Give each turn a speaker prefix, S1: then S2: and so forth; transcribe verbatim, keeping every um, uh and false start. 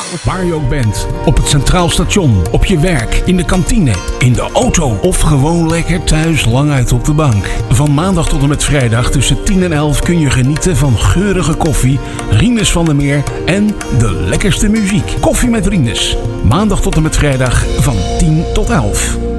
S1: Waar je ook bent, op het Centraal Station, op je werk, in de kantine, in de auto of gewoon lekker thuis lang uit op de bank. Van maandag tot en met vrijdag tussen tien en elf kun je genieten van geurige koffie, Rinus van der Meer en de lekkerste muziek. Koffie met Rinus. Maandag tot en met vrijdag van tien tot elf.